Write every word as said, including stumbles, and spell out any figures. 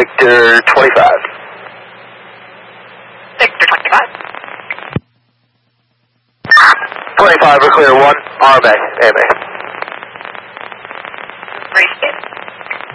Victor twenty-five. Victor twenty-five. twenty-five, we're clear, one, R M A, A M A.